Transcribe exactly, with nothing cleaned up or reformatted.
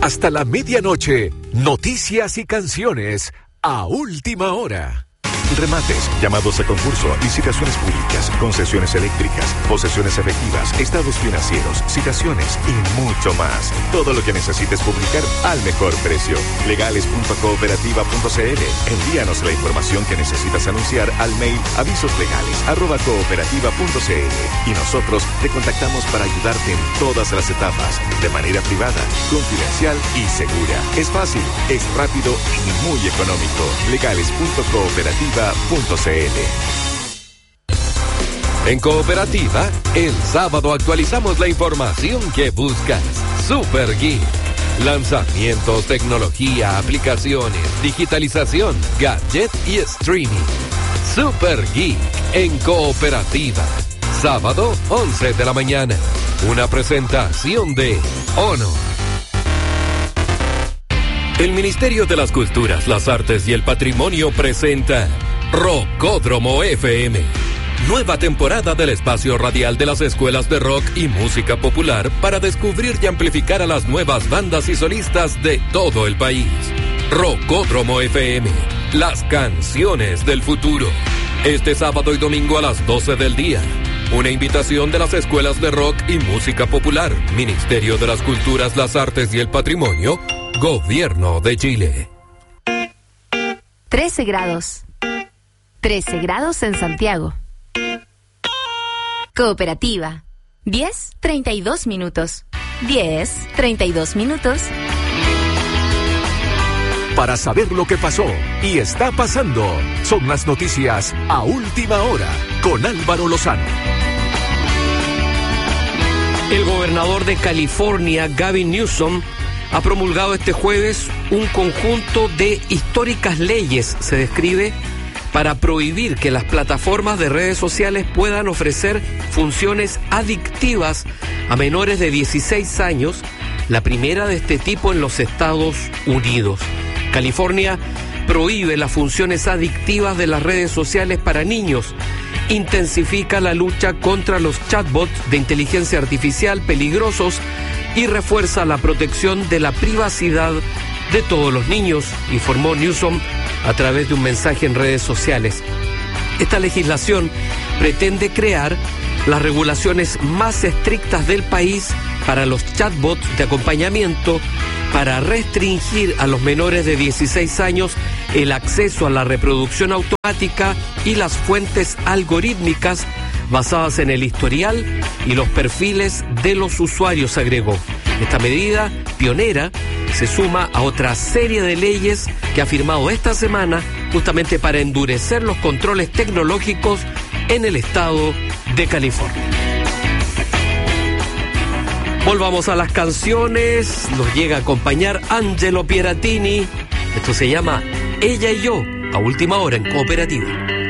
Hasta la medianoche, noticias y canciones a última hora. Remates, llamados a concurso, licitaciones públicas, concesiones eléctricas, posesiones efectivas, estados financieros, citaciones y mucho más. Todo lo que necesites publicar al mejor precio. legales punto cooperativa punto c l. Envíanos la información que necesitas anunciar al mail avisoslegales arroba cooperativa punto c l y nosotros te contactamos para ayudarte en todas las etapas, de manera privada, confidencial y segura. Es fácil, es rápido y muy económico. legales punto cooperativa punto c l. En Cooperativa, el sábado actualizamos la información que buscas. Super Geek. Lanzamientos, tecnología, aplicaciones, digitalización, gadget y streaming. Super Geek en Cooperativa. Sábado, once de la mañana. Una presentación de Honor. El Ministerio de las Culturas, las Artes y el Patrimonio presenta Rockódromo F M. Nueva temporada del espacio radial de las escuelas de rock y música popular para descubrir y amplificar a las nuevas bandas y solistas de todo el país. Rockódromo F M, las canciones del futuro. Este sábado y domingo a las doce del día. Una invitación de las escuelas de rock y música popular, Ministerio de las Culturas, las Artes y el Patrimonio, Gobierno de Chile. trece grados. trece grados en Santiago. Cooperativa. diez, treinta y dos minutos. diez, treinta y dos minutos. Para saber lo que pasó y está pasando, son las noticias a última hora con Álvaro Lozano. El gobernador de California, Gavin Newsom, ha promulgado este jueves un conjunto de históricas leyes, se describe, para prohibir que las plataformas de redes sociales puedan ofrecer funciones adictivas a menores de dieciséis años, la primera de este tipo en los Estados Unidos. California prohíbe las funciones adictivas de las redes sociales para niños, intensifica la lucha contra los chatbots de inteligencia artificial peligrosos y refuerza la protección de la privacidad de todos los niños, informó Newsom a través de un mensaje en redes sociales. Esta legislación pretende crear las regulaciones más estrictas del país para los chatbots de acompañamiento, para restringir a los menores de dieciséis años el acceso a la reproducción automática y las fuentes algorítmicas basadas en el historial y los perfiles de los usuarios, agregó. Esta medida pionera se suma a otra serie de leyes que ha firmado esta semana justamente para endurecer los controles tecnológicos en el estado de California. Volvamos a las canciones. Nos llega a acompañar Angelo Pieratini. Esto se llama Ella y Yo, a última hora en Cooperativa.